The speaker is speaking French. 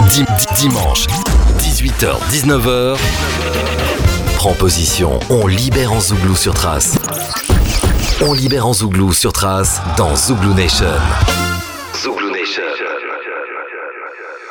Dimanche, 18h-19h. Prends position, on libère en Zouglou sur Trace. On libère en Zouglou sur Trace dans Zouglou Nation. Zouglou